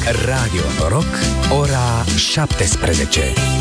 Radio Noroc, ora 17.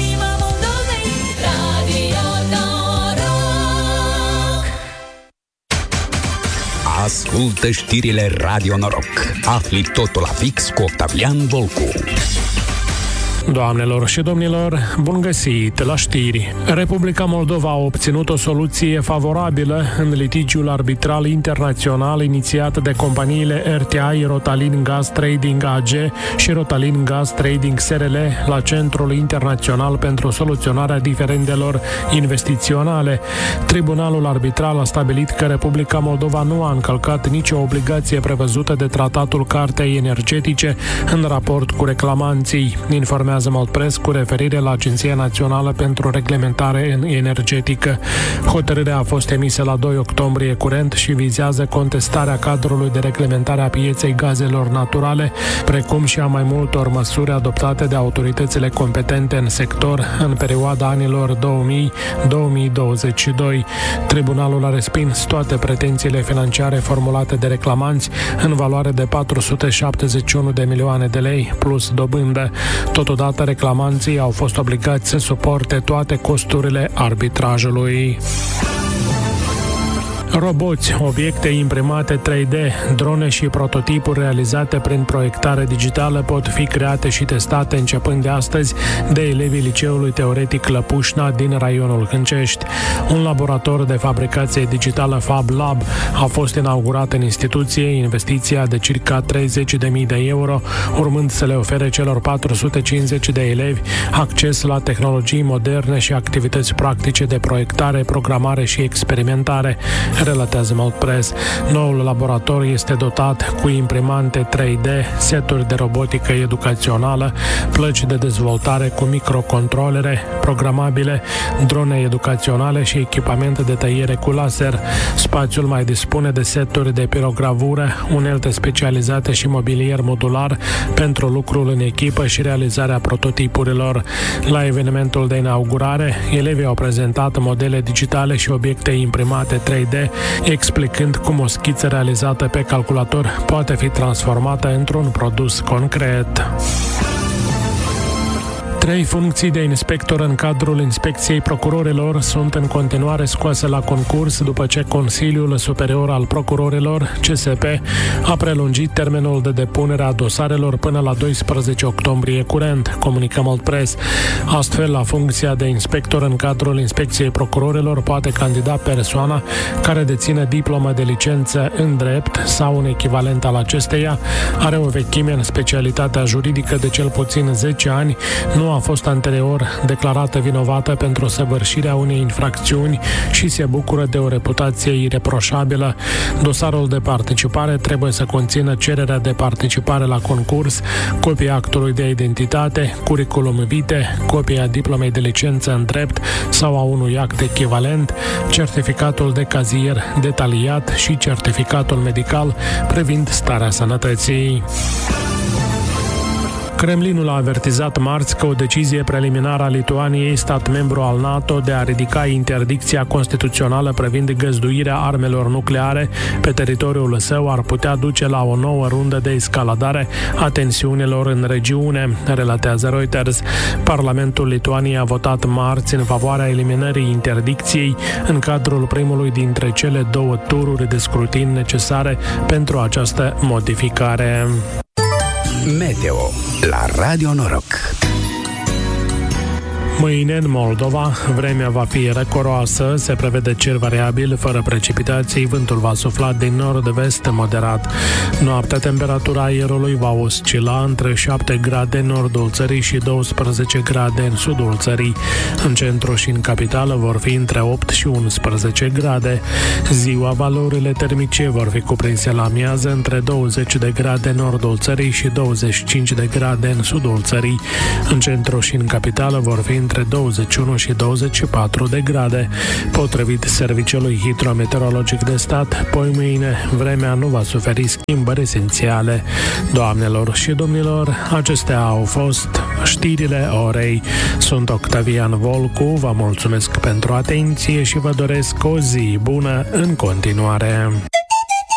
Ascultă știrile Radio Noroc. Afli totul la fix cu Octavian Volcu. Doamnelor și domnilor, bun găsit la știri. Republica Moldova a obținut o soluție favorabilă în litigiul arbitral internațional inițiat de companiile RTI, Rotalin Gas Trading AG și Rotalin Gas Trading SRL la Centrul Internațional pentru Soluționarea Diferendelor Investiționale. Tribunalul arbitral a stabilit că Republica Moldova nu a încălcat nicio obligație prevăzută de Tratatul Cartei Energetice în raport cu reclamanții. Informează Maltpress cu referire la Agenția Națională pentru Reglementare Energetică. Hotărârea a fost emisă la 2 octombrie curent și vizează contestarea cadrului de reglementare a pieței gazelor naturale, precum și a mai multor măsuri adoptate de autoritățile competente în sector în perioada anilor 2000-2022. Tribunalul a respins toate pretențiile financiare formulate de reclamanți în valoare de 471 de milioane de lei plus dobândă. Totodată, reclamanții au fost obligați să suporte toate costurile arbitrajului. Roboți, obiecte imprimate 3D, drone și prototipuri realizate prin proiectare digitală pot fi create și testate începând de astăzi de elevii Liceului Teoretic Lăpușna din raionul Hâncești. Un laborator de fabricație digitală Fab Lab a fost inaugurat în instituție, investiția de circa 30.000 de euro, urmând să le ofere celor 450 de elevi acces la tehnologii moderne și activități practice de proiectare, programare și experimentare, relatează Maltpress. Noul laborator este dotat cu imprimante 3D, seturi de robotică educațională, plăci de dezvoltare cu microcontrolere programabile, drone educaționale și echipamente de tăiere cu laser. Spațiul mai dispune de seturi de pirogravură, unelte specializate și mobilier modular pentru lucrul în echipă și realizarea prototipurilor. La evenimentul de inaugurare, elevii au prezentat modele digitale și obiecte imprimate 3D, explicând cum o schiță realizată pe calculator poate fi transformată într-un produs concret. 3 funcții de inspector în cadrul Inspecției Procurorilor sunt în continuare scoase la concurs după ce Consiliul Superior al Procurorilor, CSP, a prelungit termenul de depunere a dosarelor până la 12 octombrie curent, comunică Maltpress. Astfel, la funcția de inspector în cadrul Inspecției Procurorilor poate candida persoana care deține diplomă de licență în drept sau un echivalent al acesteia, are o vechime în specialitatea juridică de cel puțin 10 ani, nu a fost anterior declarată vinovată pentru săvârșirea unei infracțiuni și se bucură de o reputație ireproșabilă. Dosarul de participare trebuie să conțină cererea de participare la concurs, copia actului de identitate, curriculum vitae, copia diplomei de licență în drept sau a unui act echivalent, certificatul de cazier detaliat și certificatul medical privind starea sănătății. Kremlinul a avertizat marți că o decizie preliminară a Lituaniei, stat membru al NATO, de a ridica interdicția constituțională privind găzduirea armelor nucleare pe teritoriul său ar putea duce la o nouă rundă de escaladare a tensiunilor în regiune, relatează Reuters. Parlamentul Lituaniei a votat marți în favoarea eliminării interdicției în cadrul primului dintre cele 2 tururi de scrutin necesare pentru această modificare. Meteo la Radio Noroc. Mâine, în Moldova, vremea va fi răcoroasă, se prevede cer variabil, fără precipitații, vântul va sufla din nord-vest moderat. Noaptea, temperatura aerului va oscila între 7 grade în nordul țării și 12 grade în sudul țării. În centru și în capitală vor fi între 8 și 11 grade. Ziua, valorile termice vor fi cuprinse la amiază între 20 de grade în nordul țării și 25 de grade în sudul țării. În centru și în capitală vor fi între 21 și 24 de grade. Potrivit Serviciului Hidrometeorologic de Stat, poi mâine vremea nu va suferi schimbări esențiale. Doamnelor și domnilor, acestea au fost știrile orei. Sunt Octavian Volcu, vă mulțumesc pentru atenție și vă doresc o zi bună în continuare.